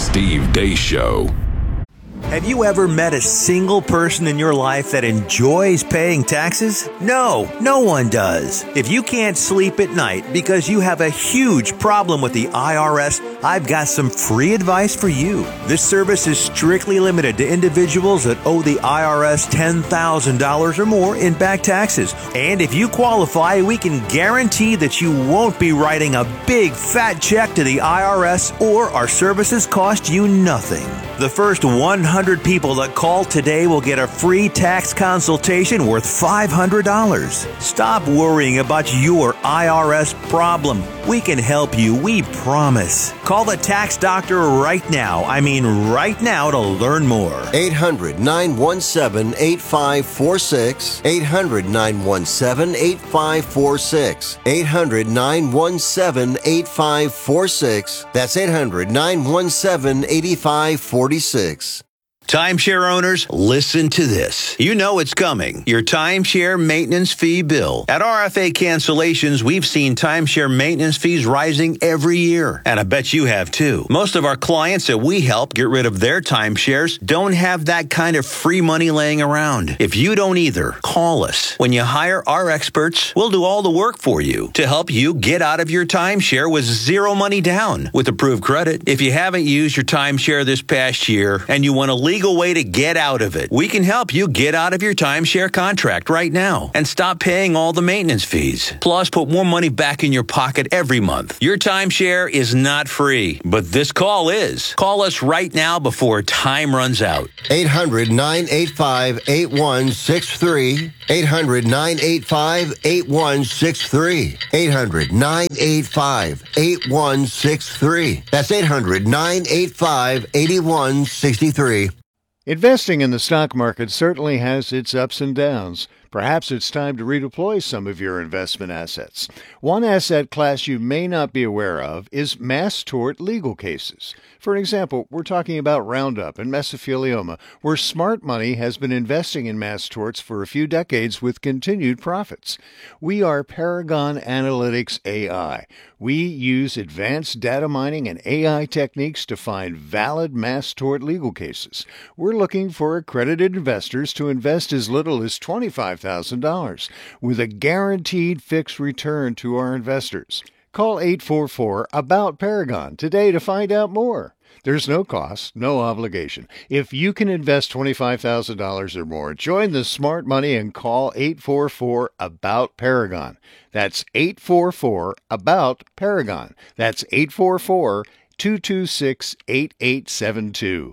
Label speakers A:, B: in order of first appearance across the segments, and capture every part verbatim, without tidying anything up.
A: Steve Deace Show.
B: Have you ever met a single person in your life that enjoys paying taxes? No, no one does. If you can't sleep at night because you have a huge problem with the I R S, I've got some free advice for you. This service is strictly limited to individuals that owe the I R S ten thousand dollars or more in back taxes. And if you qualify, we can guarantee that you won't be writing a big fat check to the I R S, or our services cost you nothing. The first one hundred people that call today will get a free tax consultation worth five hundred dollars. Stop worrying about your I R S problem. We can help you, we promise. Call the tax doctor right now. I mean right now to learn more.
C: eight hundred, nine one seven, eight five four six. eight hundred, nine one seven, eight five four six. eight hundred, nine one seven, eight five four six. That's eight hundred, nine one seven, eight five four six.
B: Timeshare owners, listen to this. You know it's coming. Your timeshare maintenance fee bill. At R F A Cancellations, we've seen timeshare maintenance fees rising every year. And I bet you have too. Most of our clients that we help get rid of their timeshares don't have that kind of free money laying around. If you don't either, call us. When you hire our experts, we'll do all the work for you to help you get out of your timeshare with zero money down with approved credit. If you haven't used your timeshare this past year and you want to leave legal way to get out of it, we can help you get out of your timeshare contract right now and stop paying all the maintenance fees. Plus, put more money back in your pocket every month. Your timeshare is not free, but this call is. Call us right now before time runs out.
C: eight hundred, nine eight five, eight one six three. eight hundred, nine eight five, eight one six three. eight hundred, nine eight five, eight one six three. That's eight hundred, nine eight five, eight one six three.
D: Investing in the stock market certainly has its ups and downs. Perhaps it's time to redeploy some of your investment assets. One asset class you may not be aware of is mass tort legal cases. For example, we're talking about Roundup and mesothelioma, where smart money has been investing in mass torts for a few decades with continued profits. We are Paragon Analytics A I. We use advanced data mining and A I techniques to find valid mass tort legal cases. We're looking for accredited investors to invest as little as twenty-five thousand dollars with a guaranteed fixed return to our investors. Call eight four four, A B O U T, Paragon today to find out more. There's no cost, no obligation. If you can invest twenty-five thousand dollars or more, join the smart money and call eight four four, A B O U T, Paragon. That's eight four four, A B O U T, Paragon. That's eight four four, two two six, eight eight seven two.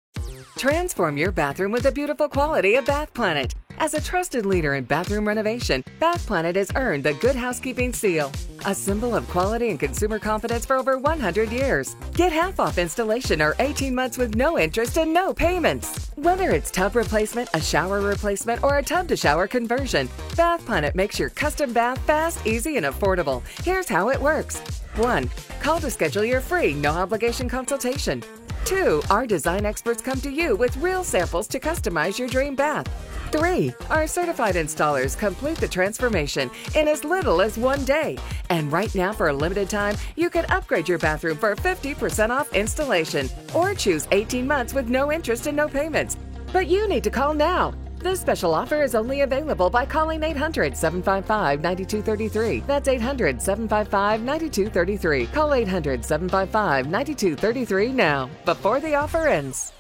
E: Transform your bathroom with the beautiful quality of Bath Planet. As a trusted leader in bathroom renovation, Bath Planet has earned the Good Housekeeping seal, a symbol of quality and consumer confidence for over one hundred years. Get half off installation or eighteen months with no interest and no payments. Whether it's tub replacement, a shower replacement, or a tub-to-shower conversion, Bath Planet makes your custom bath fast, easy, and affordable. Here's how it works. one. Call to schedule your free, no-obligation consultation. two. Our design experts come to you with real samples to customize your dream bath. three. Our certified installers complete the transformation in as little as one day. And right now, for a limited time, you can upgrade your bathroom for fifty percent off installation or choose eighteen months with no interest and no payments. But you need to call now. This special offer is only available by calling eight hundred, seven five five, nine two three three. That's eight hundred, seven five five, nine two three three. Call eight hundred, seven five five, nine two three three now, before the offer ends.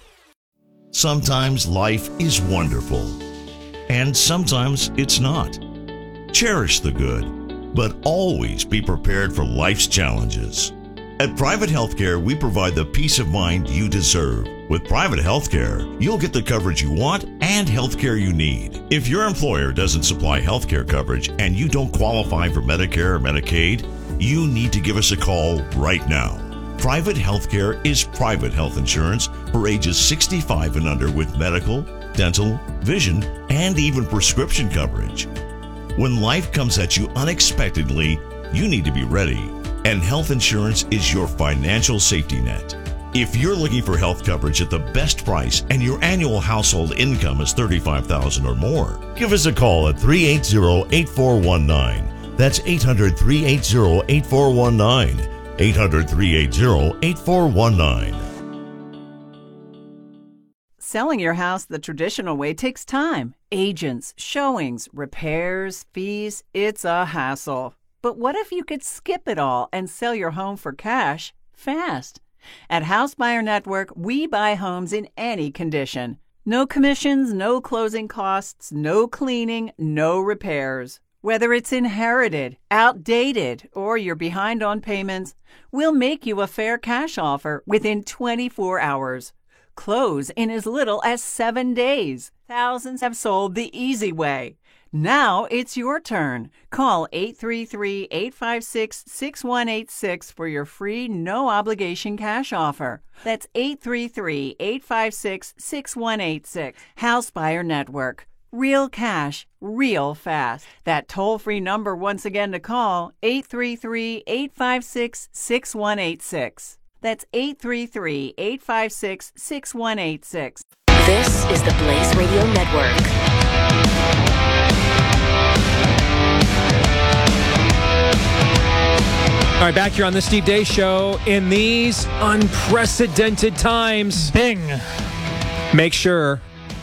F: Sometimes life is wonderful, and sometimes it's not. Cherish the good, but always be prepared for life's challenges. At Private Healthcare, we provide the peace of mind you deserve. With Private Healthcare, you'll get the coverage you want and healthcare you need. If your employer doesn't supply healthcare coverage and you don't qualify for Medicare or Medicaid, you need to give us a call right now. Private Healthcare is private health insurance for ages sixty-five and under with medical, dental, vision, and even prescription coverage. When life comes at you unexpectedly, you need to be ready. And health insurance is your financial safety net. If you're looking for health coverage at the best price and your annual household income is thirty-five thousand dollars or more, give us a call at three eight zero, eight four one nine. That's eight hundred, three eight zero, eight four one nine. eight hundred, three eight zero, eight four one nine.
A: Selling your house the traditional way takes time. Agents, showings, repairs, fees. It's a hassle. But what if you could skip it all and sell your home for cash fast? At House Buyer Network, we buy homes in any condition. No commissions, no closing costs, no cleaning, no repairs. Whether it's inherited, outdated, or you're behind on payments, we'll make you a fair cash offer within twenty-four hours. Close in as little as seven days. Thousands have sold the easy way. Now it's your turn. Call eight three three, eight five six, six one eight six for your free, no-obligation cash offer. That's eight three three, eight five six, six one eight six. House Buyer Network. Real cash, real fast. That toll-free number once again to call, eight three three, eight five six, six one eight six. That's eight three three, eight five six, six one eight six.
G: This is the Blaze Radio Network.
H: All right, back here on the Steve Deace Show. In these unprecedented times,
I: Bing.
H: Make sure,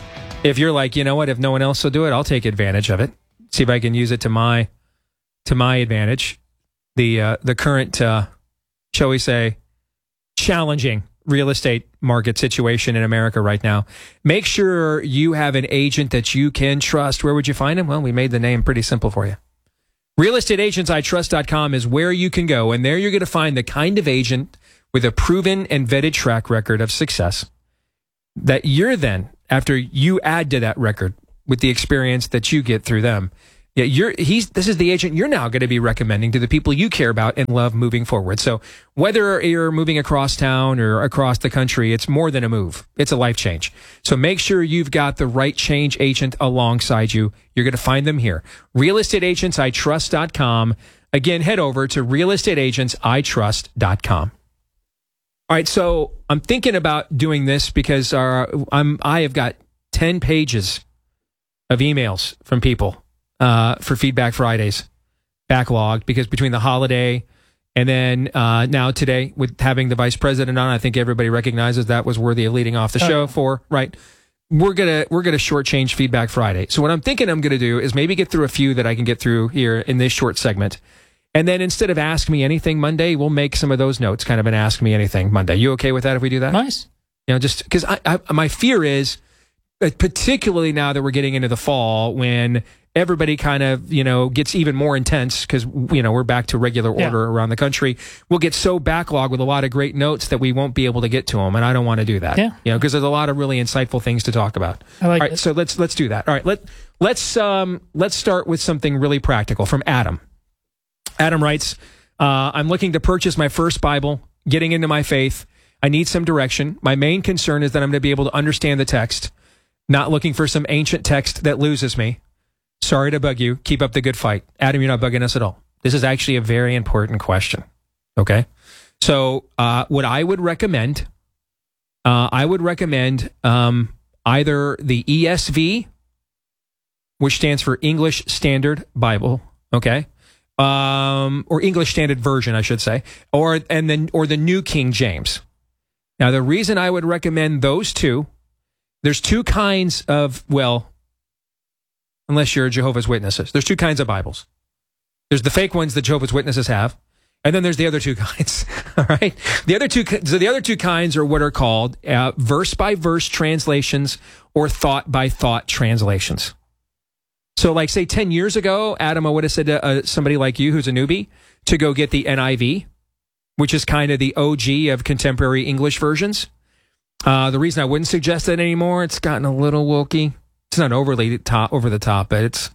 H: if you're like, you know what, if no one else will do it, I'll take advantage of it. See if I can use it to my to my advantage. The uh, the current, uh, shall we say, challenging real estate market situation in America right now. Make sure you have an agent that you can trust. Where would you find him? Well, we made the name pretty simple for you. real estate agents I trust dot com is where you can go, and there you're going to find the kind of agent with a proven and vetted track record of success that you're then, after you add to that record with the experience that you get through them, yeah, you're he's this is the agent you're now going to be recommending to the people you care about and love moving forward. So whether you're moving across town or across the country, it's more than a move. It's a life change. So make sure you've got the right change agent alongside you. You're going to find them here. real estate agents I trust dot com. Again, head over to real estate agents I trust dot com. All right, so I'm thinking about doing this because our, I'm I have got ten pages of emails from people uh, for Feedback Fridays backlogged, because between the holiday and then uh, now today with having the vice president on, I think everybody recognizes that was worthy of leading off the show oh. for, right? We're gonna we're gonna shortchange Feedback Friday. So what I'm thinking I'm gonna do is maybe get through a few that I can get through here in this short segment. And then instead of Ask Me Anything Monday, we'll make some of those notes kind of an Ask Me Anything Monday. You okay with that if we do that?
I: Nice.
H: You know, just because I, I, my fear is, particularly now that we're getting into the fall, when everybody kind of, you know, gets even more intense because, you know, we're back to regular order yeah. around the country, we'll get so backlogged with a lot of great notes that we won't be able to get to them. And I don't want to do that. Yeah. You know, because there's a lot of really insightful things to talk about.
I: I like
H: All right,
I: it.
H: so let's let's do that. All right, let let's um let's start with something really practical from Adam. Adam writes, uh, I'm looking to purchase my first Bible, getting into my faith. I need some direction. My main concern is that I'm going to be able to understand the text, not looking for some ancient text that loses me. Sorry to bug you. Keep up the good fight. Adam, you're not bugging us at all. This is actually a very important question. Okay? So uh, what I would recommend, uh, I would recommend um, either the E S V, which stands for English Standard Bible, okay? Um, or English Standard Version, I should say, or and then or the New King James. Now, the reason I would recommend those two, there's two kinds of, well, unless you're Jehovah's Witnesses, there's two kinds of Bibles. There's the fake ones that Jehovah's Witnesses have, and then there's the other two kinds. All right, the other two, so the other two kinds are what are called uh, verse by verse translations or thought by thought translations. So, like, say, ten years ago, Adam, I would have said to uh, somebody like you who's a newbie to go get the N I V, which is kind of the O G of contemporary English versions. Uh, the reason I wouldn't suggest that anymore, it's gotten a little wokey. It's not overly top, over the top, but it's... Is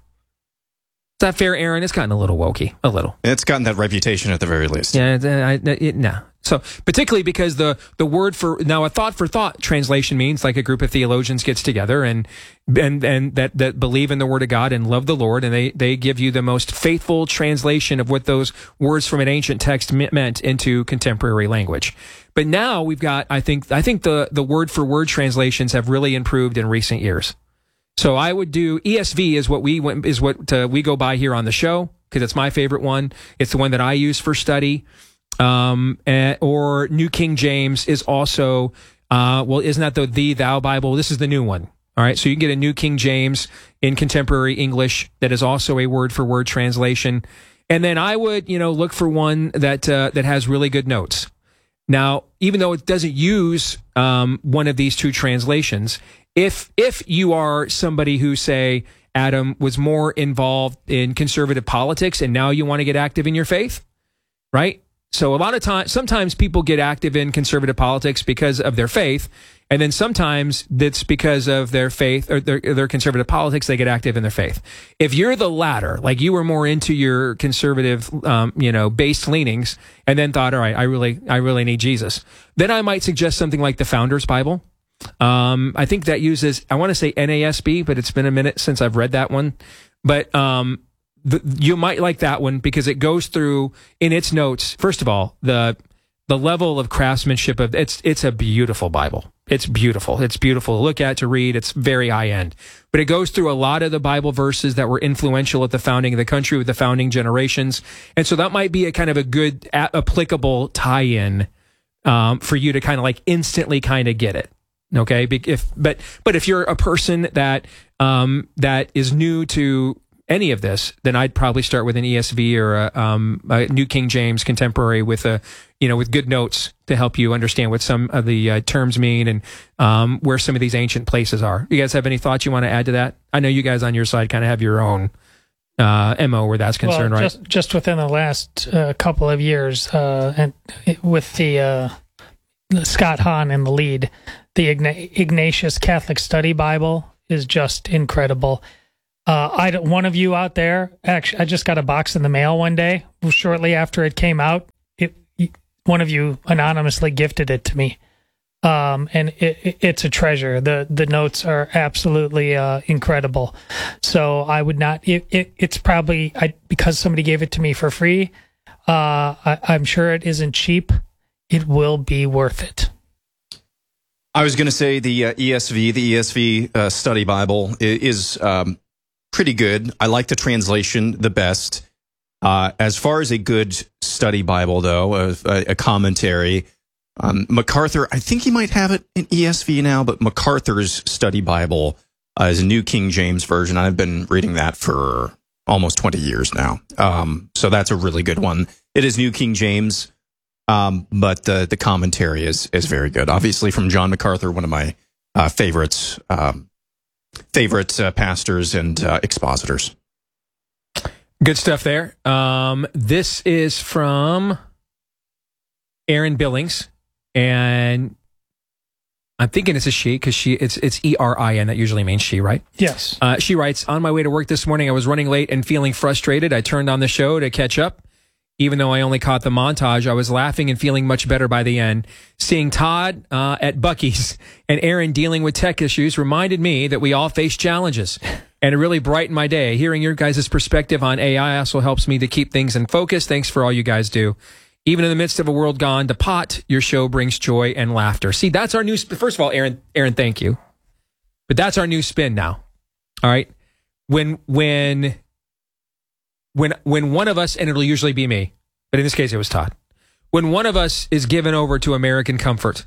H: that fair, Aaron? It's gotten a little wokey. A little.
J: It's gotten that reputation at the very least.
H: Yeah, I, it, no. So, particularly because the, the word for, now a thought for thought translation means like a group of theologians gets together and and and that, that believe in the word of God and love the Lord, and they, they give you the most faithful translation of what those words from an ancient text meant into contemporary language. But now we've got, I think, I think the, the word for word translations have really improved in recent years. So I would do E S V is what we went, is what uh, we go by here on the show, because it's my favorite one. It's the one that I use for study. Um, and, or New King James is also Uh, well, isn't that the the thou Bible? This is the new one. All right, so you can get a New King James in contemporary English that is also a word for word translation, and then I would you know look for one that uh, that has really good notes. Now, even though it doesn't use um, one of these two translations, if if you are somebody who, say, Adam, was more involved in conservative politics and now you want to get active in your faith, right? So a lot of times, sometimes people get active in conservative politics because of their faith, and then sometimes that's because of their faith or their, their conservative politics, they get active in their faith. If you're the latter, like you were more into your conservative, um, you know, based leanings, and then thought, all right, I really, I really need Jesus, then I might suggest something like the Founders Bible. Um, I think that uses, I want to say N A S B, but it's been a minute since I've read that one. But um, the, you might like that one because it goes through in its notes. First of all, the the level of craftsmanship of it's it's a beautiful Bible. It's beautiful. It's beautiful to look at, to read. It's very high end. But it goes through a lot of the Bible verses that were influential at the founding of the country with the founding generations, and so that might be a kind of a good a- applicable tie-in um, for you to kind of like instantly kind of get it. Okay, if but but if you're a person that um, that is new to any of this, then I'd probably start with an E S V or a, um, a New King James Contemporary with a you know with good notes to help you understand what some of the uh, terms mean and um, where some of these ancient places are. You guys have any thoughts you want to add to that? I know you guys on your side kind of have your own uh, M O where that's concerned,
I: well,
H: right?
I: Just just within the last uh, couple of years, uh, and with the, uh, the Scott Hahn in the lead. The Ign- Ignatius Catholic Study Bible is just incredible. Uh, I don't, one of you out there, actually, I just got a box in the mail one day, shortly after it came out. It, one of you anonymously gifted it to me, um, and it, it, it's a treasure. The the notes are absolutely uh, incredible. So I would not. It, it, it's probably I, because somebody gave it to me for free. Uh, I, I'm sure it isn't cheap. It will be worth it.
J: I was going to say the uh, E S V, the E S V uh, Study Bible is, is um, pretty good. I like the translation the best. Uh, as far as a good study Bible, though, a, a commentary, um, MacArthur, I think he might have it in E S V now, but MacArthur's Study Bible uh, is a New King James Version. I've been reading that for almost twenty years now. Um, so that's a really good one. It is New King James. Um, but the the commentary is is very good. Obviously, from John MacArthur, one of my uh, favorites, um, favorite uh, pastors and uh, expositors.
H: Good stuff there. Um, this is from Erin Billings, and I'm thinking it's a she because she it's it's E R I N. That usually means she, right?
I: Yes.
H: Uh, she writes, on my way to work this morning, I was running late and feeling frustrated. I turned on the show to catch up. Even though I only caught the montage, I was laughing and feeling much better by the end. Seeing Todd uh, at Buc-ee's and Aaron dealing with tech issues reminded me that we all face challenges. And it really brightened my day. Hearing your guys' perspective on A I also helps me to keep things in focus. Thanks for all you guys do. Even in the midst of a world gone to pot, your show brings joy and laughter. See, that's our new... Sp- First of all, Aaron, Aaron, thank you. But that's our new spin now. All right? When... when When when one of us, and it'll usually be me, but in this case it was Todd, when one of us is given over to American comfort,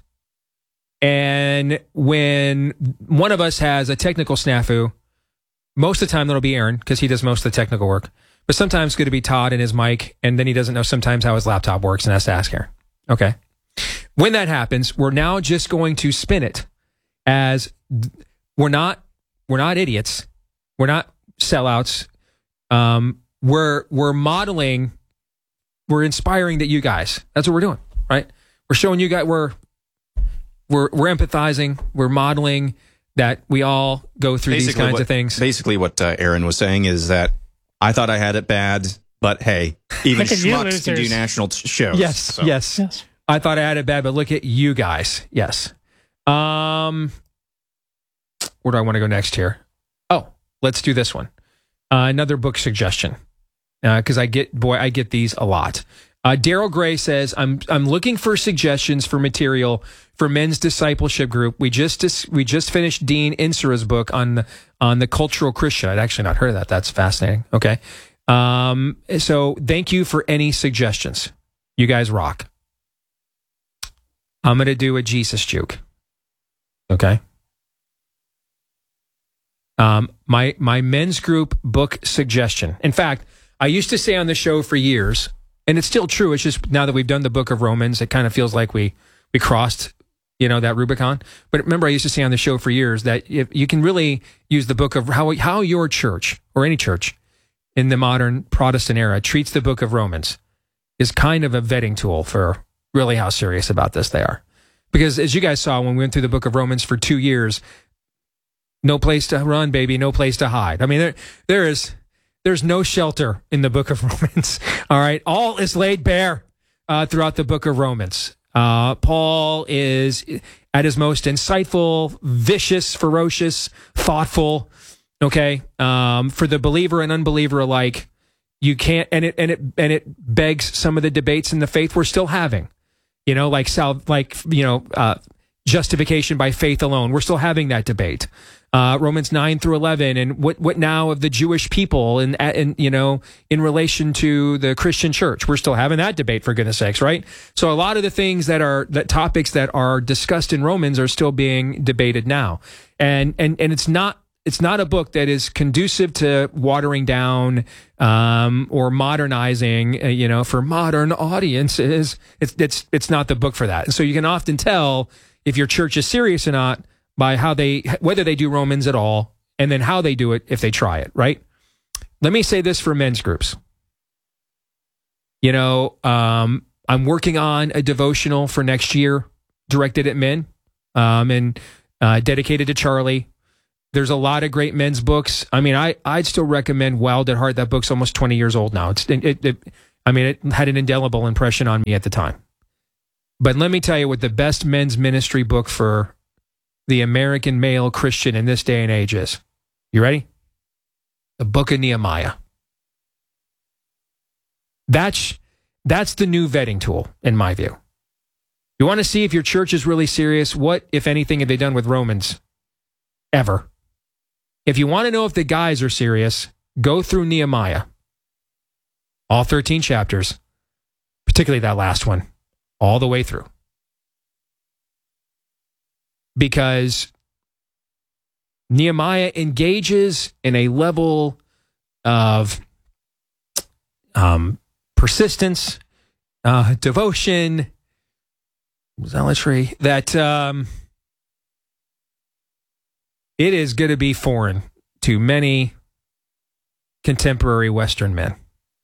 H: and when one of us has a technical snafu, most of the time that'll be Aaron, because he does most of the technical work, but sometimes it's going to be Todd and his mic, and then he doesn't know sometimes how his laptop works and has to ask Aaron. Okay. When that happens, we're now just going to spin it as we're not, we're not idiots. We're not sellouts. Um, We're we're modeling, we're inspiring that you guys. That's what we're doing, right? We're showing you guys we're we're we're empathizing. We're modeling that we all go through basically these kinds
J: what,
H: of things.
J: Basically, what uh, Aaron was saying is that I thought I had it bad, but hey, even schmucks can do national t- shows.
H: Yes,
J: so.
H: yes, yes. I thought I had it bad, but look at you guys. Yes. Um, where do I want to go next here? Oh, let's do this one. Uh, another book suggestion. Because uh, I get, boy, I get these a lot. Uh, Daryl Gray says, I'm I'm looking for suggestions for material for men's discipleship group. We just dis- we just finished Dean Insura's book on the, on the cultural Christian. I'd actually not heard of that. That's fascinating. Okay. Um, so thank you for any suggestions. You guys rock. I'm going to do a Jesus juke. Okay. Um, my my men's group book suggestion. In fact, I used to say on the show for years, and it's still true. It's just now that we've done the book of Romans, it kind of feels like we we crossed, you know, that Rubicon. But remember, I used to say on the show for years that if you can really use the book of how how your church or any church in the modern Protestant era treats the book of Romans is kind of a vetting tool for really how serious about this they are. Because as you guys saw when we went through the book of Romans for two years, no place to run, baby, no place to hide. I mean, there there is there's no shelter in the book of Romans. All right, all is laid bare uh, throughout the book of Romans. Uh, Paul is at his most insightful, vicious, ferocious, thoughtful. Okay, um, for the believer and unbeliever alike, you can't, and it and it and it begs some of the debates in the faith we're still having. You know, like sal, like you know, uh, justification by faith alone. We're still having that debate. Uh, Romans nine through eleven, and what what now of the Jewish people, and and you know, in relation to the Christian church, we're still having that debate, for goodness sakes, right? So a lot of the things that are that topics that are discussed in Romans are still being debated now, and and and it's not. It's not a book that is conducive to watering down um, or modernizing, uh, you know, for modern audiences. It's it's it's not the book for that. And so you can often tell if your church is serious or not by how they, whether they do Romans at all, and then how they do it if they try it, right? Let me say this for men's groups. You know, um, I'm working on a devotional for next year directed at men um, and uh, dedicated to Charlie. There's a lot of great men's books. I mean, I, I'd still recommend Wild at Heart. That book's almost twenty years old now. It's, it, it, it, I mean, it had an indelible impression on me at the time. But let me tell you what the best men's ministry book for the American male Christian in this day and age is. You ready? The Book of Nehemiah. That's, that's the new vetting tool, in my view. You want to see if your church is really serious? What, if anything, have they done with Romans ever? If you want to know if the guys are serious, go through Nehemiah. All thirteen chapters, particularly that last one, all the way through. Because Nehemiah engages in a level of um, persistence, uh, devotion, zealotry, that... Um, it is going to be foreign to many contemporary Western men.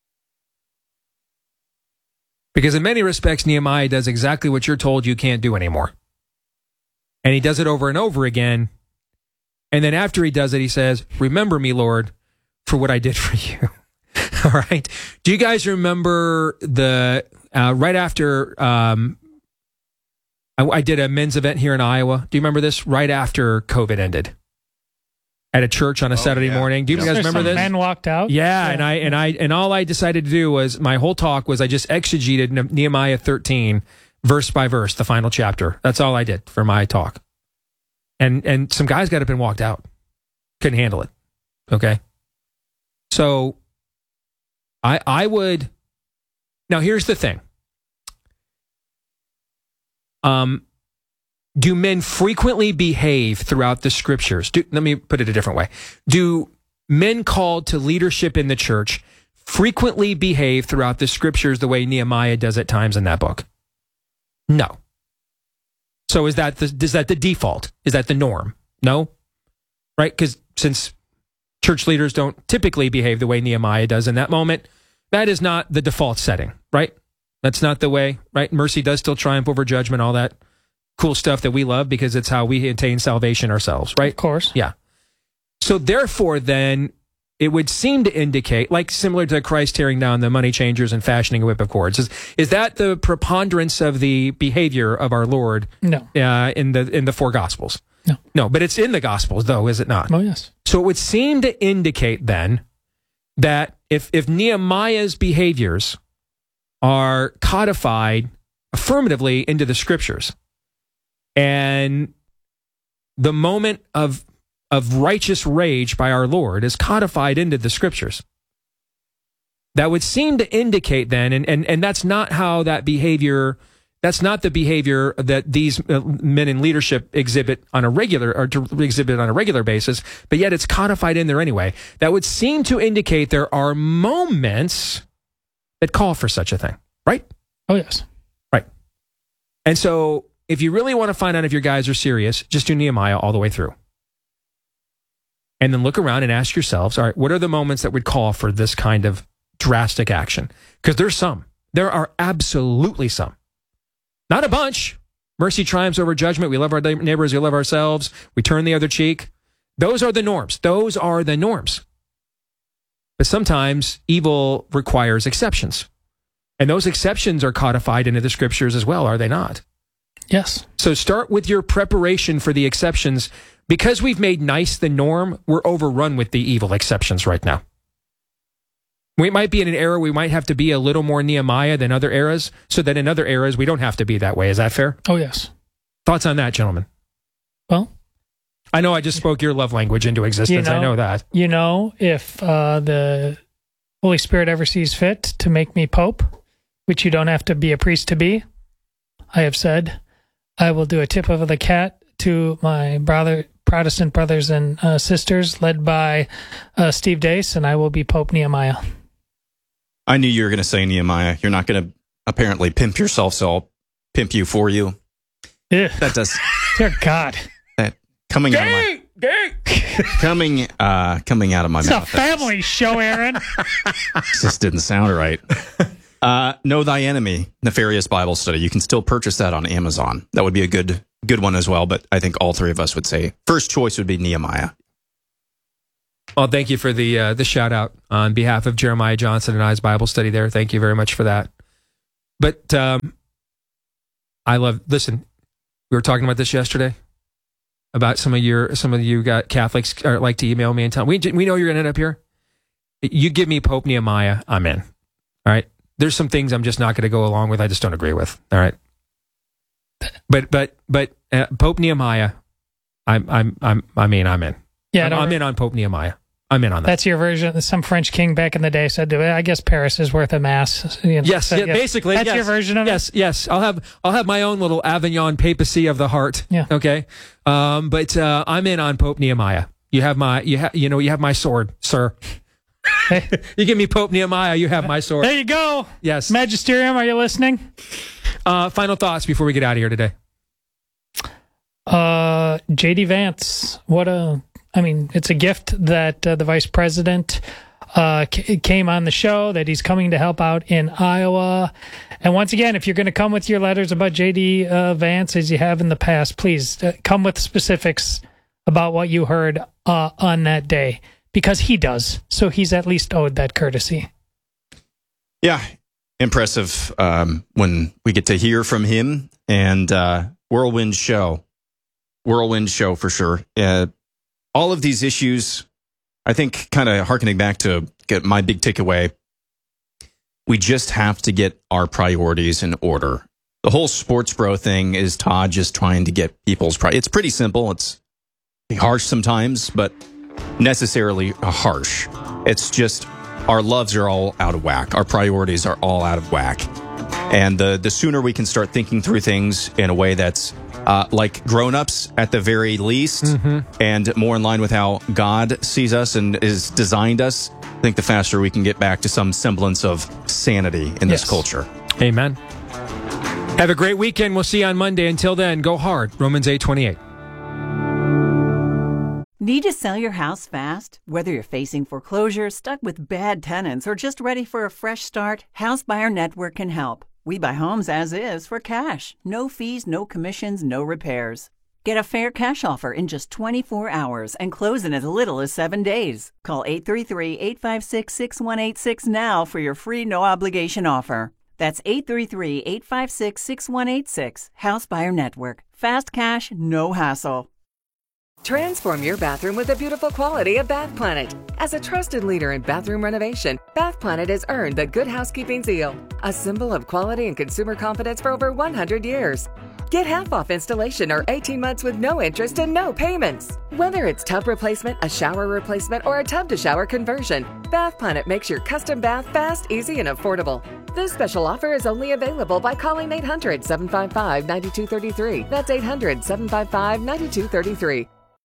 H: Because in many respects, Nehemiah does exactly what you're told you can't do anymore. And he does it over and over again. And then after he does it, he says, "Remember me, Lord, for what I did for you." All right. Do you guys remember the, uh, right after, um, I, I did a men's event here in Iowa. Do you remember this? Right after COVID ended. At a church on a oh, Saturday yeah. morning. Do you yeah. guys remember
I: some
H: this?
I: Men walked out.
H: Yeah, yeah, and I and I and all I decided to do was my whole talk was I just exegeted Nehemiah thirteen verse by verse, the final chapter. That's all I did for my talk. And and some guys got up and walked out. Couldn't handle it. Okay? So I I would now here's the thing. Um Do men frequently behave throughout the scriptures? Do, let me put it a different way. Do men called to leadership in the church frequently behave throughout the scriptures the way Nehemiah does at times in that book? No. So is that the, is that the default? Is that the norm? No? Right? Because since church leaders don't typically behave the way Nehemiah does in that moment, that is not the default setting, right? That's not the way, right? Mercy does still triumph over judgment, all that cool stuff that we love because it's how we attain salvation ourselves, right?
I: Of course.
H: Yeah. So therefore, then, it would seem to indicate, like similar to Christ tearing down the money changers and fashioning a whip of cords, is, is that the preponderance of the behavior of our Lord?
I: No.
H: Uh, in the in the four Gospels?
I: No.
H: No, but it's in the Gospels, though, is it not?
I: Oh, yes.
H: So it would seem to indicate, then, that if if Nehemiah's behaviors are codified affirmatively into the Scriptures, and the moment of of righteous rage by our Lord is codified into the Scriptures, that would seem to indicate then, and, and, and that's not how that behavior That's not the behavior that these uh, men in leadership exhibit on a regular or to exhibit on a regular basis, but yet it's codified in there anyway. That would seem to indicate there are moments that call for such a thing, right?
I: Oh, yes.
H: Right. And so if you really want to find out if your guys are serious, just do Nehemiah all the way through. And then look around and ask yourselves, all right, what are the moments that would call for this kind of drastic action? Because there's some. There are absolutely some. Not a bunch. Mercy triumphs over judgment. We love our neighbors. We love ourselves. We turn the other cheek. Those are the norms. Those are the norms. But sometimes evil requires exceptions. And those exceptions are codified into the scriptures as well, are they not?
I: Yes.
H: So start with your preparation for the exceptions. Because we've made nice the norm, we're overrun with the evil exceptions right now. We might be in an era we might have to be a little more Nehemiah than other eras, so that in other eras we don't have to be that way. Is that fair?
I: Oh, yes.
H: Thoughts on that, gentlemen?
I: Well,
H: I know I just spoke your love language into existence.
I: You know,
H: I know that.
I: You know, if uh, the Holy Spirit ever sees fit to make me Pope, which you don't have to be a priest to be, I have said, I will do a tip of the cat to my brother, Protestant brothers and uh, sisters, led by uh, Steve Deace, and I will be Pope Nehemiah.
J: I knew you were going to say Nehemiah. You're not going to apparently pimp yourself, so I'll pimp you for you.
I: Ugh.
J: That does.
I: Dear God.
J: That coming out of my coming uh, coming out of my
I: it's
J: mouth.
I: It's a family
J: just,
I: show, Aaron.
J: Just didn't sound right. Uh, Know Thy Enemy, Nefarious Bible Study. You can still purchase that on Amazon. That would be a good good one as well. But I think all three of us would say first choice would be Nehemiah.
H: Well, thank you for the uh, the shout out on behalf of Jeremiah Johnson and I's Bible study there. Thank you very much for that. But um, I love. Listen, we were talking about this yesterday about some of your some of you got Catholics are like to email me and tell me we we know you're going to end up here. You give me Pope Nehemiah, I'm in. All right. There's some things I'm just not going to go along with. I just don't agree with. All right. But but but uh, Pope Nehemiah, I'm I'm I'm I mean I'm in.
I: Yeah,
H: I'm, I'm in on Pope Nehemiah. I'm in on that.
I: That's your version. Some French king back in the day said, I guess Paris is worth a mass. You know,
H: yes,
I: so,
H: yeah,
I: yes.
H: basically.
I: That's
H: yes,
I: your version of
H: yes,
I: it?
H: Yes, yes. I'll have I'll have my own little Avignon papacy of the heart.
I: Yeah.
H: Okay. Um, but uh, I'm in on Pope Nehemiah. You have my you have you know you have my sword, sir. You give me Pope Nehemiah, you have my sword.
I: There you go.
H: Yes.
I: Magisterium, are you listening?
H: Uh, final thoughts before we get out of here today.
I: Uh, J D Vance, what a I mean, it's a gift that uh, the vice president uh, c- came on the show, that he's coming to help out in Iowa. And once again, if you're going to come with your letters about J D uh, Vance, as you have in the past, please uh, come with specifics about what you heard uh, on that day, because he does. So he's at least owed that courtesy.
J: Yeah, impressive um, when we get to hear from him. And uh, whirlwind show. Whirlwind show for sure. Uh, all of these issues, I think, kind of hearkening back to get my big takeaway, we just have to get our priorities in order. The whole sports bro thing is Todd just trying to get people's pri- It's pretty simple. It's harsh sometimes, but necessarily harsh. It's just our loves are all out of whack. Our priorities are all out of whack. And the, the sooner we can start thinking through things in a way that's uh, like grown-ups at the very least, mm-hmm. and more in line with how God sees us and is designed us, I think the faster we can get back to some semblance of sanity in this
H: yes.
J: culture.
H: Amen. Have a great weekend. We'll see you on Monday. Until then, go hard. Romans eight twenty-eight.
A: Need to sell your house fast? Whether you're facing foreclosure, stuck with bad tenants, or just ready for a fresh start, House Buyer Network can help. We buy homes as is for cash. No fees, no commissions, no repairs. Get a fair cash offer in just twenty-four hours and close in as little as seven days. Call eight three three, eight five six, six one eight six now for your free no-obligation offer. That's eight three three, eight five six, six one eight six. House Buyer Network. Fast cash, no hassle.
E: Transform your bathroom with the beautiful quality of Bath Planet. As a trusted leader in bathroom renovation, Bath Planet has earned the Good Housekeeping seal, a symbol of quality and consumer confidence for over one hundred years. Get half off installation or eighteen months with no interest and no payments. Whether it's tub replacement, a shower replacement, or a tub-to-shower conversion, Bath Planet makes your custom bath fast, easy, and affordable. This special offer is only available by calling eight hundred, seven five five, nine two three three. That's eight hundred, seven five five, nine two three three.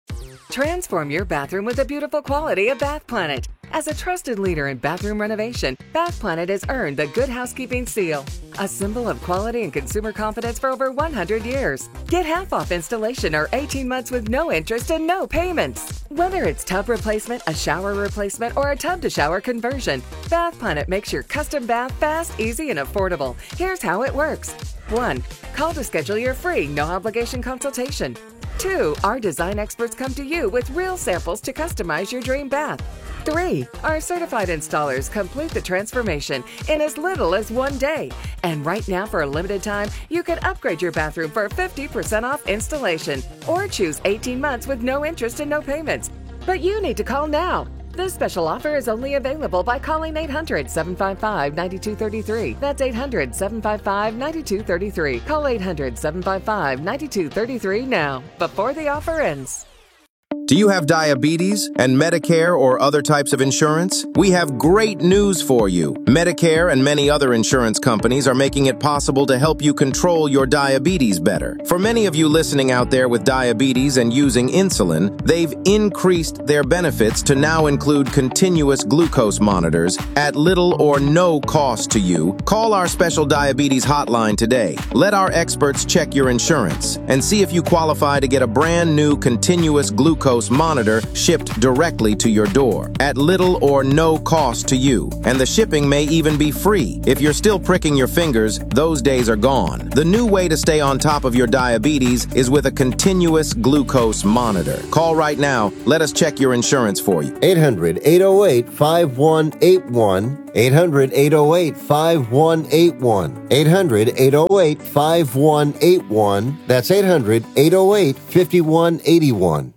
E: Transform your bathroom with the beautiful quality of Bath Planet. As a trusted leader in bathroom renovation, Bath Planet has earned the Good Housekeeping seal, a symbol of quality and consumer confidence for over one hundred years. Get half off installation or eighteen months with no interest and no payments. Whether it's tub replacement, a shower replacement, or a tub-to-shower conversion, Bath Planet makes your custom bath fast, easy, and affordable. Here's how it works. one. Call to schedule your free, no-obligation consultation. two. Our design experts come to you with real samples to customize your dream bath. three. Our certified installers complete the transformation in as little as one day. And right now, for a limited time, you can upgrade your bathroom for fifty percent off installation or choose eighteen months with no interest and no payments. But you need to call now. This special offer is only available by calling eight hundred, seven five five, nine two three three. That's eight hundred, seven five five, nine two three three. Call eight hundred, seven five five, nine two three three now, before the offer ends.
K: Do you have diabetes and Medicare or other types of insurance? We have great news for you. Medicare and many other insurance companies are making it possible to help you control your diabetes better. For many of you listening out there with diabetes and using insulin, they've increased their benefits to now include continuous glucose monitors at little or no cost to you. Call our special diabetes hotline today. Let our experts check your insurance and see if you qualify to get a brand new continuous glucose monitor shipped directly to your door at little or no cost to you. And the shipping may even be free. If you're still pricking your fingers, those days are gone. The new way to stay on top of your diabetes is with a continuous glucose monitor. Call right now. Let us check your insurance for you.
C: eight hundred, eight oh eight, five one eight one. eight hundred, eight oh eight, five one eight one. eight hundred, eight oh eight, five one eight one. That's eight hundred, eight oh eight, five one eight one.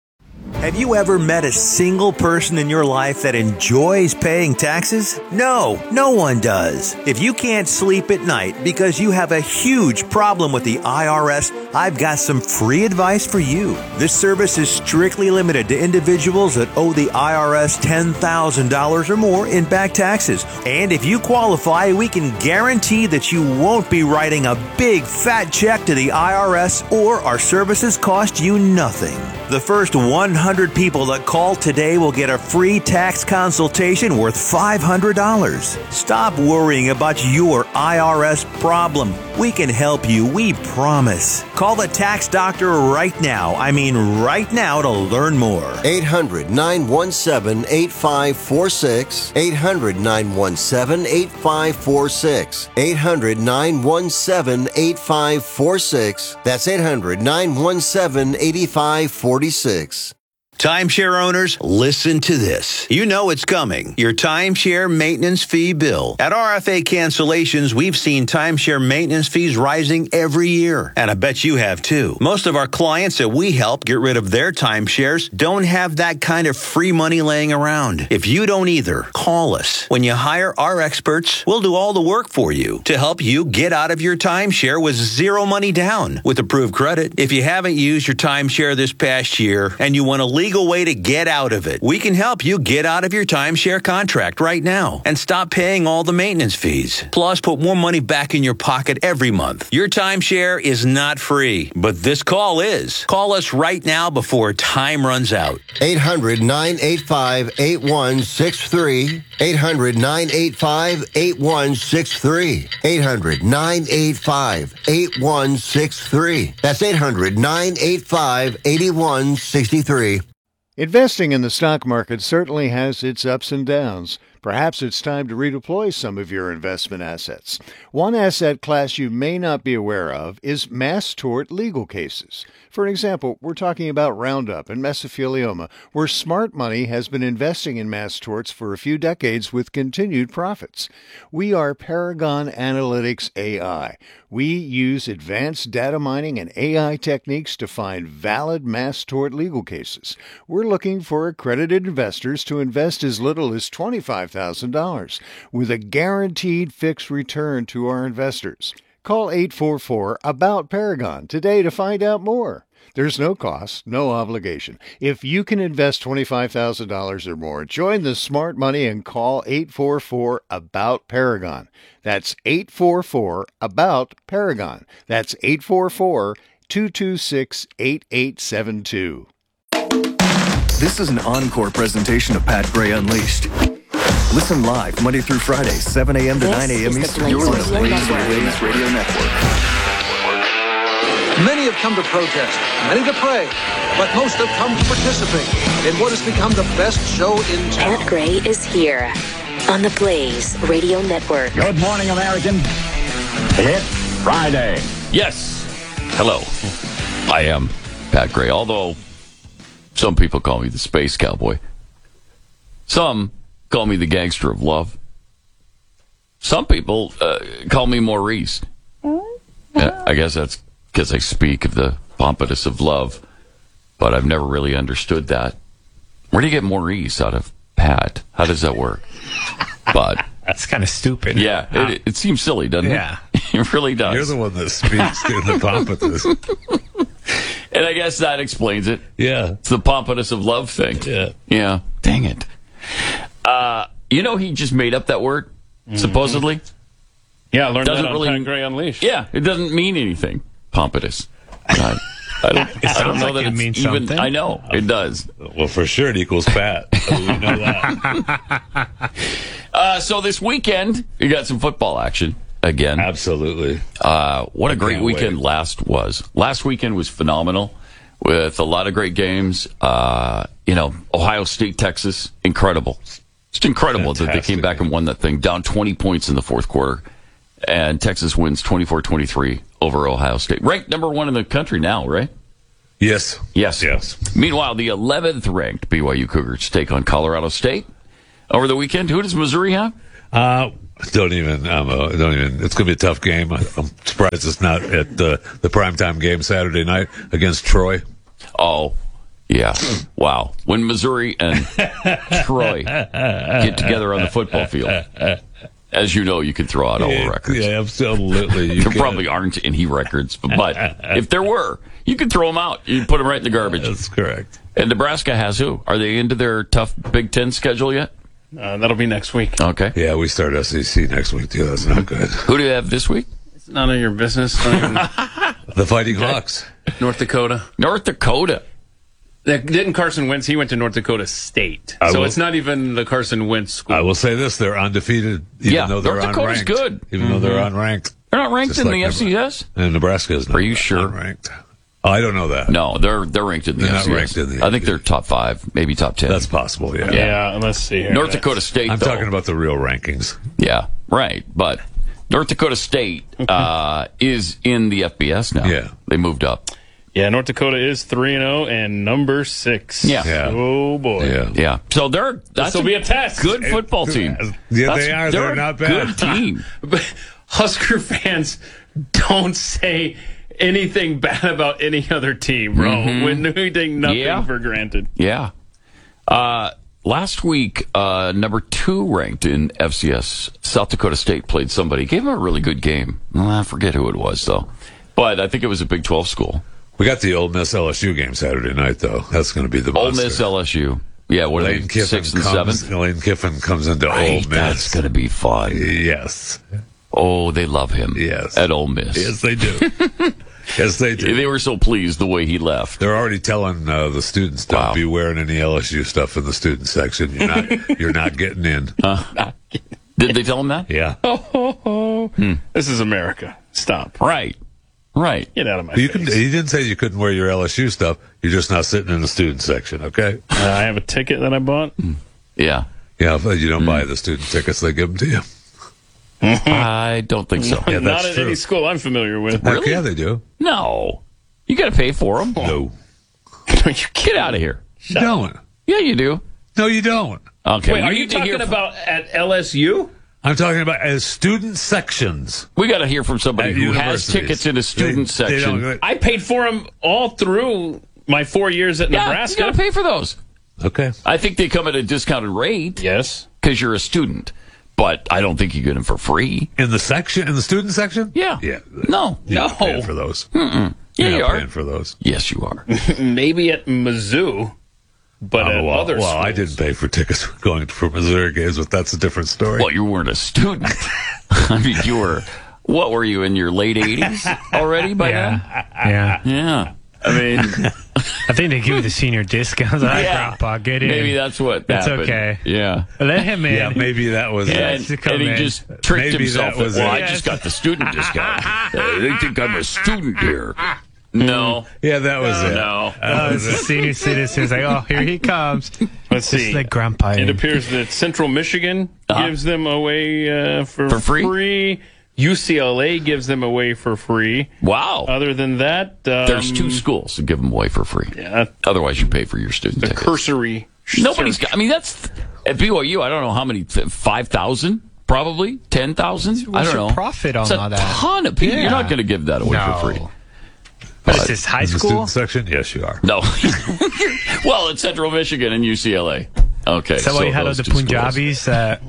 B: Have you ever met a single person in your life that enjoys paying taxes? No, no one does. If you can't sleep at night because you have a huge problem with the I R S, I've got some free advice for you. This service is strictly limited to individuals that owe the I R S ten thousand dollars or more in back taxes. And if you qualify, we can guarantee that you won't be writing a big fat check to the I R S, or our services cost you nothing. The first one hundred people that call today will get a free tax consultation worth five hundred dollars. Stop worrying about your I R S problem. We can help you, we promise. Call the tax doctor right now. I mean right now to learn more.
C: eight hundred, nine one seven, eight five four six. eight hundred, nine one seven, eight five four six. eight hundred, nine one seven, eight five four six. That's eight hundred, nine one seven, eight five four six.
B: Timeshare owners, listen to this. You know it's coming. Your timeshare maintenance fee bill. At R F A Cancellations, we've seen timeshare maintenance fees rising every year. And I bet you have too. Most of our clients that we help get rid of their timeshares don't have that kind of free money laying around. If you don't either, call us. When you hire our experts, we'll do all the work for you to help you get out of your timeshare with zero money down with approved credit. If you haven't used your timeshare this past year and you want to leave legal way to get out of it. We can help you get out of your timeshare contract right now and stop paying all the maintenance fees. Plus, put more money back in your pocket every month. Your timeshare is not free, but this call is. Call us right now before time runs out.
C: eight hundred, nine eight five, eight one six three. eight hundred, nine eight five, eight one six three. eight hundred, nine eight five, eight one six three. That's eight hundred, nine eight five, eight one six three.
D: Investing in the stock market certainly has its ups and downs. Perhaps it's time to redeploy some of your investment assets. One asset class you may not be aware of is mass tort legal cases. For an example, we're talking about Roundup and mesothelioma, where smart money has been investing in mass torts for a few decades with continued profits. We are Paragon Analytics A I. We use advanced data mining and A I techniques to find valid mass tort legal cases. We're looking for accredited investors to invest as little as twenty-five thousand dollars with a guaranteed fixed return to our investors. Call eight four four, ABOUT Paragon today to find out more. There's no cost, no obligation. If you can invest twenty-five thousand dollars or more, join the smart money and call eight four four, ABOUT Paragon. That's eight four four, ABOUT Paragon. That's eight four four, two two six, eight eight seven two.
L: This is an encore presentation of Pat Gray Unleashed. Listen live Monday through Friday, seven a.m. to
G: This
L: nine a.m.
G: is the
L: Eastern.
G: Blaze
L: You're on the
G: Radio
L: Blaze
G: Network.
L: Blaze Radio Network.
M: Many have come to protest, many to pray, but most have come to participate in what has become the best show in town.
G: Pat Gray is here on the Blaze Radio Network.
N: Good morning, American. It's Friday.
O: Yes. Hello. I am Pat Gray, although some people call me the Space Cowboy. Some call me the Gangster of Love. Some people uh, call me Maurice. Uh, I guess that's because I speak of the pompous of love, but I've never really understood that. Where do you get Maurice out of Pat? How does that work? But
H: that's kind of stupid.
O: Yeah, uh, it, it seems silly, doesn't
H: yeah.
O: it? It really does.
P: You're the one that speaks to the pompous.
O: And I guess that explains it.
P: Yeah.
O: It's the pompous of love thing.
P: Yeah.
O: Yeah. Dang it. Uh, you know, he just made up that word, mm-hmm. supposedly.
Q: Yeah, I learned
O: doesn't
Q: that on
O: really,
Q: Pat Gray Unleashed.
O: Yeah, it doesn't mean anything. Pompous. I, I don't, I don't know
H: like
O: that
H: it
O: it's
H: means
O: even.
H: something.
O: I know it does.
P: Well, for sure it equals Pat. So we know that.
O: uh, so this weekend, you got some football action again.
P: Absolutely.
O: Uh, what a
P: I
O: great weekend
P: wait.
O: last was. Last weekend was phenomenal with a lot of great games. Uh, you know, Ohio State, Texas, incredible. Just incredible Fantastic. that they came back and won that thing, down twenty points in the fourth quarter. And Texas wins twenty-four twenty-three over Ohio State. Ranked number one in the country now, right?
P: Yes.
O: Yes.
P: Yes.
O: Meanwhile, the eleventh ranked B Y U Cougars take on Colorado State over the weekend. Who does Missouri have?
P: Uh, don't even, um, uh, don't even, it's going to be a tough game. I'm surprised it's not at the, the primetime game Saturday night against Troy.
O: Oh, yeah. Wow. When Missouri and Troy get together on the football field, as you know, you can throw out all the records.
P: Yeah, absolutely. You
O: there
P: can.
O: probably aren't any records, but if there were, you could throw them out. You put them right in the garbage.
P: That's correct.
O: And Nebraska has who? Are they into their tough Big Ten schedule yet?
Q: Uh, that'll be next week.
O: Okay.
P: Yeah, we start S E C next week, too. That's not good.
O: Who do you have this week?
Q: It's none of your business.
P: The Fighting Hawks.
Q: North Dakota.
O: North Dakota.
Q: Didn't Carson Wentz? He went to North Dakota State.
P: I
Q: so
P: will,
Q: it's not even the Carson Wentz school.
P: I will say this. They're undefeated, even
O: yeah,
P: though they're
O: North Dakota's
P: unranked.
O: good.
P: Even mm-hmm. though they're unranked.
O: They're not ranked
P: Just
O: in
P: like
O: the F C S?
P: And Nebraska is not.
O: Are you sure?
P: Unranked. Oh, I don't know that.
O: No, they're they're ranked in the
P: they're
O: F C S.
P: Not ranked in the
O: I think they're top five, maybe top ten.
P: That's possible, yeah.
Q: Yeah, let's see here.
O: North Dakota State,
P: I'm
O: though,
P: talking about the real rankings.
O: Yeah, right. But North Dakota State uh, is in the F B S now.
P: Yeah.
O: They moved up.
Q: Yeah, North Dakota is three and zero and number six.
O: Yeah.
P: yeah.
Q: Oh boy.
P: Yeah.
O: Yeah. So they're that's
Q: will be a test.
O: Good football team.
P: Yeah,
O: that's,
P: they are.
O: They're,
P: They're
O: a
P: not bad.
O: Good team.
Q: But Husker fans don't say anything bad about any other team, bro.
O: Mm-hmm.
Q: When we take nothing
O: Yeah.
Q: for granted.
O: Yeah. Uh, last week, uh, number two ranked in F C S, South Dakota State played somebody. Gave them a really good game. Well, I forget who it was, though. But I think it was a Big twelve school.
P: We got the Ole Miss L S U game Saturday night, though. That's going to be the
O: Ole
P: monster.
O: Miss L S U. Yeah, what
P: Lane
O: are they,
P: Kiffin
O: sixth and
P: comes,
O: seventh?
P: Lane Kiffin comes into
O: Right,
P: Ole Miss.
O: That's going to be fun.
P: Yes.
O: Oh, they love him.
P: Yes.
O: At Ole Miss.
P: Yes, they do. Yes, they do.
O: They were so pleased the way he left.
P: They're already telling uh, the students, don't
O: Wow.
P: be wearing any L S U stuff in the student section. You're not, you're not getting in.
O: Uh, did they tell him that?
P: Yeah.
Q: Oh, ho, ho. Hmm. This is America. Stop.
O: Right. Right.
Q: Get out of my
P: You
Q: face.
P: can. He didn't say you couldn't wear your L S U stuff. You're just not sitting in the student section, okay?
Q: Uh, I have a ticket that I bought.
O: Yeah.
P: Yeah, if you don't
O: Mm.
P: buy the student tickets, they give them to you.
O: I don't think so.
P: Yeah,
Q: Not
P: that's
Q: at
P: true.
Q: any school I'm familiar with.
P: Heck yeah, they do.
O: No. You got to pay for them.
P: No.
O: Get out of here.
P: You don't.
O: Yeah, you do.
P: No, you don't.
O: Okay.
Q: Wait,
O: we
Q: are you
O: need to hear
Q: talking
O: from-
Q: about at L S U?
P: I'm talking about as student sections.
O: We got to hear from somebody
P: At
O: who has
P: universities.
O: tickets in a student
P: They- they
O: section.
P: don't-
Q: I paid for them all through my four years at
O: yeah,
Q: Nebraska.
O: you got to pay for those.
P: Okay.
O: I think they come at a discounted rate
Q: Yes.
O: because you're a student. but I don't think you get them for free.
P: In the section, in the student section?
O: Yeah.
P: Yeah.
O: No.
P: You're
Q: No.
P: not paying for those.
O: Mm-mm. Yeah,
P: You're
O: you
P: not
O: are.
P: paying for those.
O: Yes, you are.
Q: Maybe at Mizzou, but
P: Oh,
Q: at
P: well,
Q: other
P: well, I
Q: schools.
P: didn't pay for tickets going for Missouri games, but that's a different story.
O: Well, you weren't a student. I mean, you were, what were you, in your late eighties already by
H: Yeah. Yeah.
O: then? Yeah. I mean,
H: I think they give you the senior discounts. All right,
O: Yeah.
H: Grandpa, get in.
O: maybe that's what
H: It's
O: happened.
H: okay.
O: Yeah.
H: Let him in.
P: Yeah, maybe that was
O: Yeah,
P: it.
O: and,
H: to come
O: and he
H: in.
O: just tricked
P: Maybe
O: himself.
P: that was
O: well,
P: it.
O: I just got the student discount. Uh, they think I'm a student here. No.
P: Yeah, that was it.
O: No.
H: Oh, it's the senior citizens like, oh, here he comes.
Q: Let's
H: Just
Q: see.
H: like Grandpa.
Q: It
H: in.
Q: appears that Central Michigan
O: Uh-huh.
Q: gives them away uh, for,
O: For free?
Q: U C L A gives them away for free.
O: Wow.
Q: Other than that, um,
O: There's two schools that give them away for free.
Q: Yeah,
O: Otherwise, you pay for your student
Q: the
O: tickets.
Q: cursory.
O: Nobody's
Q: search.
O: got, I mean, that's, at B Y U, I don't know how many, five thousand? Probably? ten thousand? I
H: What's
O: don't
H: your
O: know.
H: profit on
O: It's a
H: all that?
O: ton of people.
H: Yeah.
O: You're not going to give that away
H: No.
O: for free.
H: What is this, high
P: In the
H: school?
P: student section? Yes, you are.
O: No. Well, it's Central Michigan and U C L A. Okay.
H: Is that why
O: so
H: you had all
O: those
H: the
O: two schools.
H: Punjabis at,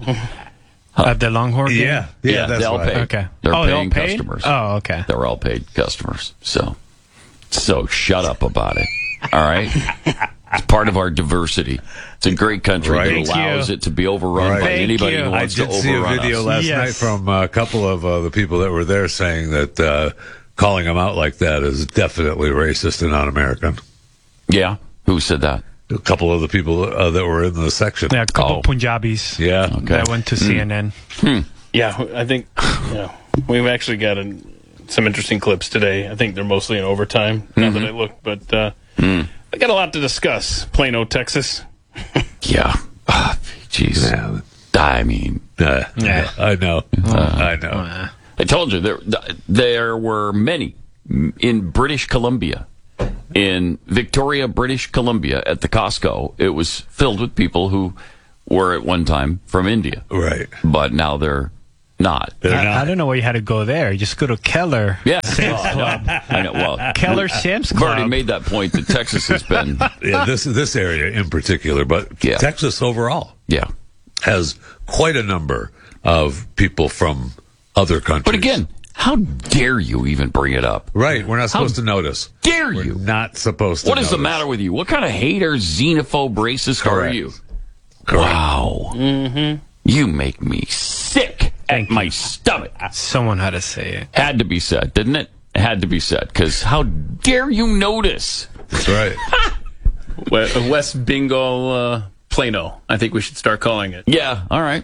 H: at the Longhorn game?
P: Yeah, yeah,
O: Yeah,
P: that's
O: they all
P: right.
O: pay.
H: Okay.
O: They're
H: oh, they all
O: paying
H: paid?
O: customers.
H: Oh, okay.
O: They're all paid customers. So, so shut up about it. All right. It's part of our diversity. It's a great country
P: Right.
O: that
H: Thank
O: allows
H: you.
O: it to be overrun
P: Right.
O: by
H: Thank
O: anybody
H: you.
O: who
P: I
O: wants to
P: did see a
O: overrun
P: video
O: us.
P: last
H: Yes.
P: night from a couple of uh, the people that were there saying that uh, calling them out like that is definitely racist and un-American.
O: Yeah. Who said that?
P: A couple of the people uh, that were in the section.
H: Yeah, a couple
O: Oh.
H: Punjabis
P: Yeah.
O: Okay.
H: that went to C N N.
Q: Yeah, I think yeah, we've actually got a, some interesting clips today. I think they're mostly in overtime. Not that I looked, but uh, I got a lot to discuss. Plano, Texas.
O: Yeah. Ah, Jeez.
P: Yeah.
O: I mean,
P: Uh, yeah. I know. I know.
O: I told you there there were many in British Columbia, in Victoria, British Columbia, at the Costco. It was filled with people who were at one time from India,
P: Right.
O: but now they're not.
P: They're
H: I,
P: not.
H: I don't know why you had to go there. You just go to Keller.
O: Yeah,
H: Sam's
O: I
H: Club.
O: know. I know. Well,
H: Keller Sam's
O: I've already
H: Club.
O: made that point that Texas has been.
P: Yeah, this this area in particular, but
O: Yeah.
P: Texas overall
O: Yeah,
P: has quite a number of people from other countries.
O: but again, how dare you even bring it up?
P: right, we're not
O: How
P: supposed to notice.
O: Dare
P: We're
O: you?
P: not supposed to.
O: What is the
P: notice.
O: matter with you? What kind of hater, xenophobe, racist are
P: Correct.
O: you?
P: Correct.
O: Wow. Mm-hmm. You make me sick at my stomach.
H: Someone had to say it.
O: Had to be said, didn't it? Had to be said. Because how dare you notice?
P: That's right.
Q: We- West Bingo, uh, Plano. I think we should start calling it.
O: Yeah, all right.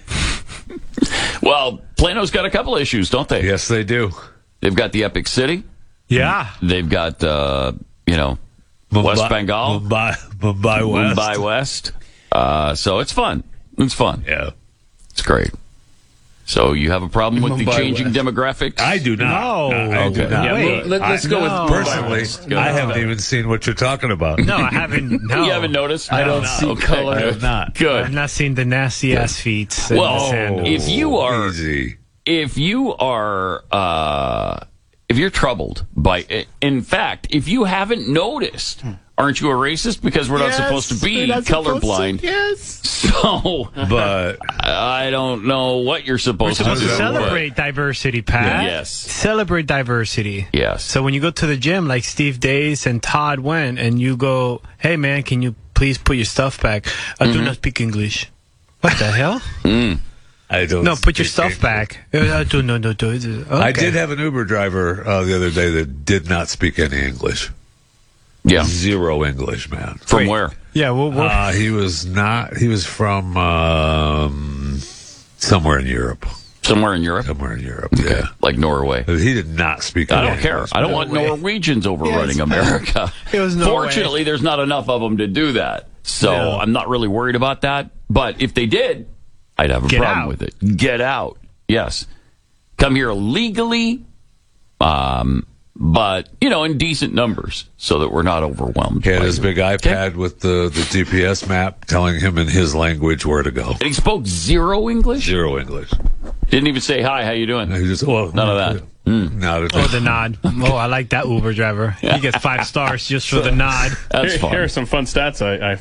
O: Well, Plano's got a couple issues, don't they?
P: Yes, they do.
O: They've got the Epic City.
H: Yeah.
O: They've got, uh, you know, West
P: Mumbai-
O: Bengal.
P: Mumbai, Mumbai West.
O: Mumbai West. Uh, so it's fun. It's fun.
P: Yeah.
O: It's great. So you have a problem with the
Q: Mumbai
O: changing
Q: West.
O: demographics?
P: I do not.
H: No.
P: I, I do
O: Okay.
P: not.
Q: Yeah,
H: Wait.
Q: let, us
P: I-
Q: go
H: no.
Q: with
P: Personally,
O: Go.
P: I haven't even seen what you're talking about.
H: No, I haven't. No.
O: You haven't noticed?
H: I don't
O: see
P: I have not.
O: Good.
H: I've not seen the nasty ass feet. and
O: Well,
H: the sandals.
O: if you are
P: Easy.
O: if you are uh, if you're troubled by, in fact, if you haven't noticed, aren't you a racist? Because we're not supposed to be colorblind.
P: yes.
O: So,
P: But
O: I don't know what you're
H: We're
O: supposed,
H: supposed to
O: to do.
H: celebrate diversity, Pat.
O: Yes.
H: Celebrate diversity.
O: Yes.
H: So when you go to the gym, like Steve Days and Todd went, and you go, "Hey man, can you please put your stuff back? I do not speak English." What the hell?
O: Mm.
P: I don't.
H: No, put your
P: speak
H: stuff
P: English.
H: back. Uh, I do no no do. Okay.
P: I did have an Uber driver uh, the other day that did not speak any English.
O: Yeah.
P: Zero English, man.
O: From
H: Wait.
O: where?
H: Yeah. Well, well
P: Uh, he was not. He was from um, somewhere in Europe.
O: Somewhere in Europe?
P: Somewhere in Europe.
O: Okay.
P: Yeah.
O: Like Norway.
P: But he did not speak.
O: I
P: any
O: don't care.
P: English,
O: I don't
P: man.
O: want Norwegians overrunning America.
H: It was Norway.
O: Fortunately, there's not enough of them to do that. So
H: Yeah.
O: I'm not really worried about that. But if they did, I'd have a
H: Get
O: problem
H: out.
O: with it. Get out. Yes. Come here legally, um, but, you know, in decent numbers so that we're not overwhelmed.
P: He had
O: by
P: his
O: it.
P: big iPad with the, the G P S map telling him in his language where to go.
O: And he spoke zero English?
P: Zero English.
O: Didn't even say, hi, how you doing?
P: He just, well,
O: None of that. Mm.
P: Not at
H: Oh, the nod. Oh, I like that Uber driver. He gets five stars just for the nod.
O: That's
Q: Here,
O: fun.
Q: here are some fun stats I, I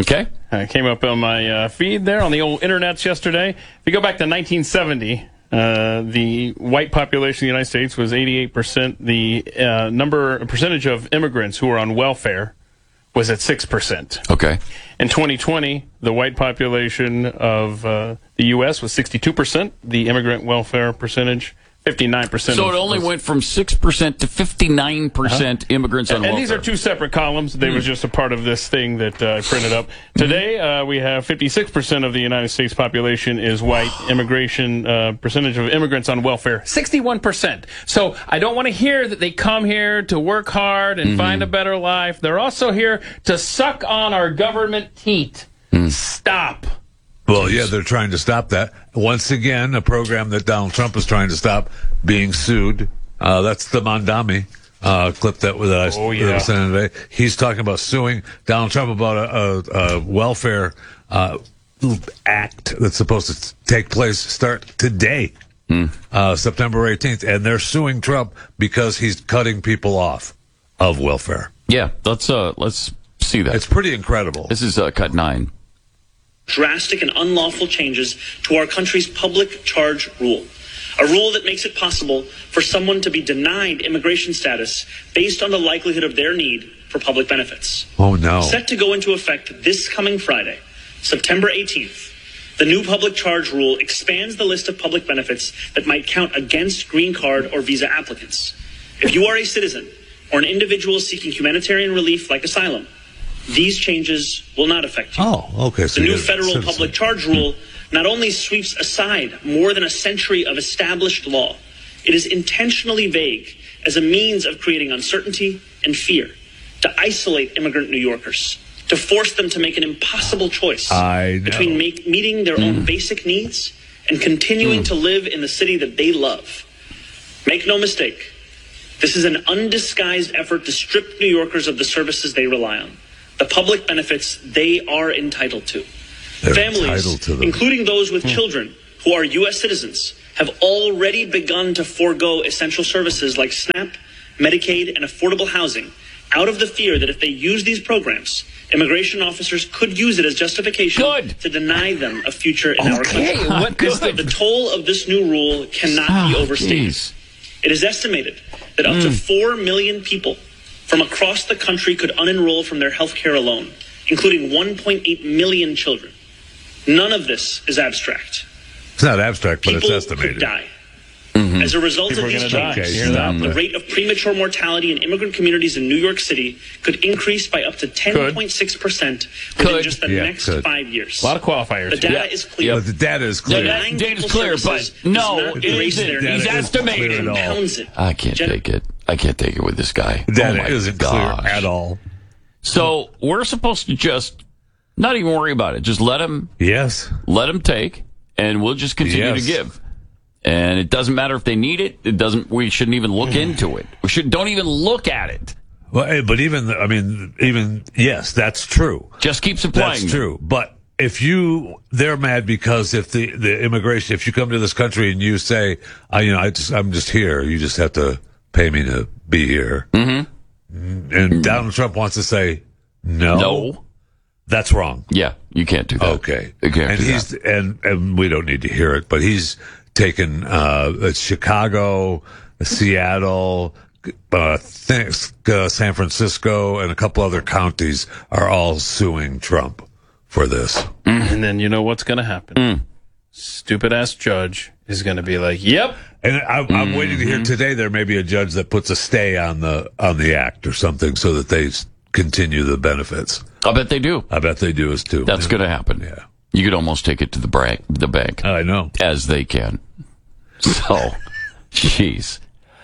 Q: Okay. Uh, came up on my uh, feed there on the old internets yesterday. If you go back to nineteen seventy, uh, the white population of the United States was eighty-eight percent. The uh, number percentage of immigrants who were on welfare was at six percent.
O: Okay.
Q: In twenty twenty, the white population of uh, the U S was sixty-two percent. The immigrant welfare percentage, fifty-nine percent.
O: So it only
Q: was,
O: went from six percent to fifty-nine percent uh-huh. immigrants on
Q: and,
O: welfare.
Q: And these are two separate columns. They mm. was just a part of this thing that uh, I printed up. Today, uh, we have fifty-six percent of the United States population is white. Immigration uh, percentage of immigrants on welfare, sixty-one percent. So I don't want to hear that they come here to work hard and mm-hmm. find a better life. They're also here to suck on our government teat. Mm. Stop.
P: Well, yeah, they're trying to stop that. Once again, a program that Donald Trump is trying to stop being sued. Uh, that's the Mondami uh, clip that, that I
Q: oh, yeah.
P: was sending today. He's talking about suing Donald Trump about a, a, a welfare uh, act that's supposed to take place, start today, mm. uh, September eighteenth. And they're suing Trump because he's cutting people off of welfare.
O: Yeah, let's, uh, let's see that.
P: It's pretty incredible.
O: This is uh, cut nine.
R: Drastic and unlawful changes to our country's public charge rule. A rule that makes it possible for someone to be denied immigration status based on the likelihood of their need for public benefits.
P: Oh, no.
R: Set to go into effect this coming Friday, September eighteenth, the new public charge rule expands the list of public benefits that might count against green card or visa applicants. If you are a citizen or an individual seeking humanitarian relief like asylum, these changes will not affect you.
P: Oh, okay. So
R: the new federal public charge rule not only sweeps aside more than a century of established law, it is intentionally vague as a means of creating uncertainty and fear, to isolate immigrant New Yorkers, to force them to make an impossible choice between make, meeting their mm. own basic needs and continuing mm. to live in the city that they love. Make no mistake, this is an undisguised effort to strip New Yorkers of the services they rely on, the public benefits they are entitled to.
P: They're
R: Families,
P: entitled to them.
R: including those with
P: mm.
R: children who are U S citizens, have already begun to forego essential services like SNAP, Medicaid, and affordable housing out of the fear that if they use these programs, immigration officers could use it as justification
O: good.
R: to deny them a future in
O: okay.
R: our country.
O: What good?
R: The toll of this new rule cannot oh, be overstated. Geez. It is estimated that up mm. to four million people from across the country could unenroll from their health care alone, including one point eight million children. None of this is abstract.
P: It's not abstract, but
R: People
P: it's estimated.
R: Could die.
P: Mm-hmm.
R: As a result
P: People
R: of these changes,
P: okay,
R: the rate of premature mortality in immigrant communities in New York City could increase by up to ten point six percent within
O: could.
R: just the
P: yeah,
R: next
P: could.
R: five years.
Q: A lot of qualifiers.
R: The data
Q: yeah.
R: is clear.
P: Yeah, the data is clear.
O: The data is clear, but no, it isn't. He's estimating. I can't Gen- take it. I can't take it with this guy.
P: The data
O: oh
P: isn't
O: gosh.
P: clear at all.
O: So we're supposed to just not even worry about it. Just let him.
P: Yes.
O: Let him take, and we'll just continue
P: yes.
O: to give. And it doesn't matter if they need it. It doesn't. We shouldn't even look into it. We should don't even look at it.
P: Well, but even I mean, even yes, that's true.
O: Just keep supplying.
P: That's
O: them.
P: true. But if you, they're mad because if the the immigration, if you come to this country and you say, I, you know, I just I'm just here. You just have to pay me to be here.
O: Mm-hmm.
P: And
O: mm-hmm.
P: Donald Trump wants to say no.
O: No.
P: That's wrong.
O: Yeah, you can't do that.
P: Okay.
O: You can't
P: and
O: do
P: he's
O: that.
P: and and we don't need to hear it, but he's taken uh, Chicago, Seattle, uh, th- uh, San Francisco, and a couple other counties are all suing Trump for this.
Q: Mm. And then you know what's going to happen?
O: Mm.
Q: Stupid ass judge is going to be like, "Yep."
P: And I, I'm mm-hmm. waiting to hear today. There may be a judge that puts a stay on the on the act or something so that they continue the benefits.
O: I bet they do.
P: I bet they do as too.
O: That's
P: yeah.
O: going to happen.
P: Yeah.
O: You could almost take it to the bank, the bank.
P: I know.
O: As they can. So, jeez.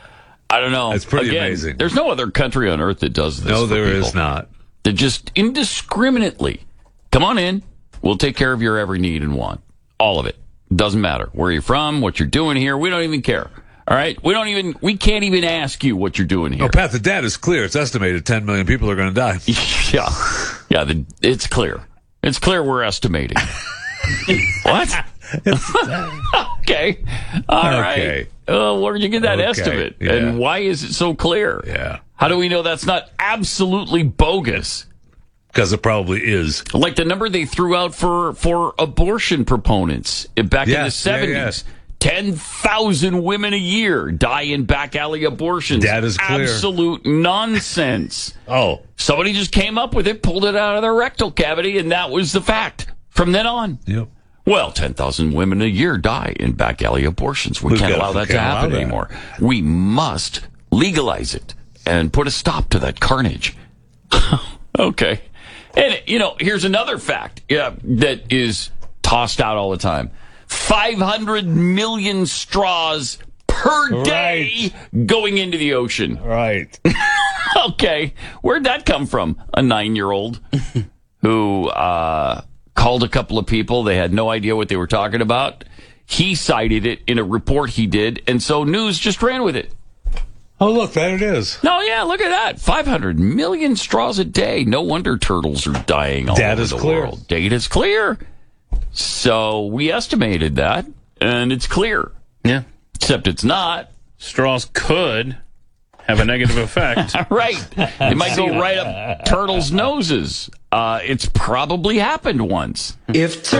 O: I don't know.
P: It's pretty
O: Again,
P: amazing.
O: There's no other country on earth that does this.
P: No, there
O: people.
P: is not.
O: They just indiscriminately, come on in. We'll take care of your every need and want. All of it. Doesn't matter where you're from, what you're doing here. We don't even care. All right? We don't even, we can't even ask you what you're doing here.
P: Oh, Pat, the data is clear. It's estimated ten million people are going to die.
O: Yeah. Yeah, the, it's clear. It's clear we're estimating. What? Okay. All
P: okay.
O: right. Uh, where did you get that
P: okay.
O: estimate?
P: Yeah.
O: And why is it so clear?
P: Yeah.
O: How do we know that's not absolutely bogus?
P: because it probably is.
O: Like the number they threw out for, for abortion proponents back
P: Yeah,
O: in the seventies.
P: yeah, yeah.
O: ten thousand women a year die in back alley abortions.
P: That is clear.
O: Absolute nonsense.
P: Oh.
O: Somebody just came up with it, pulled it out of their rectal cavity, and that was the fact from then on.
P: Yep.
O: Well, ten thousand women a year die in back alley abortions. We
P: We've
O: can't
P: got-
O: allow
P: we
O: that to
P: can't allow
O: happen
P: that.
O: anymore. We must legalize it and put a stop to that carnage. Okay. And, you know, here's another fact yeah, that is tossed out all the time. five hundred million straws per day going into the ocean.
P: Right.
O: Okay. Where'd that come from? A nine-year-old who uh, called a couple of people. They had no idea what they were talking about. He cited it in a report he did, and so news just ran with it.
P: Oh, look, there it is.
O: No, yeah, look at that. five hundred million straws a day. No wonder turtles are dying all
P: Data's
O: over the
P: clear.
O: world. Data's clear. So we estimated that, and it's clear.
Q: Yeah.
O: Except it's not.
Q: Straws could have a negative effect.
O: Right. It might go right up turtles' noses. Uh, it's probably happened once.
S: If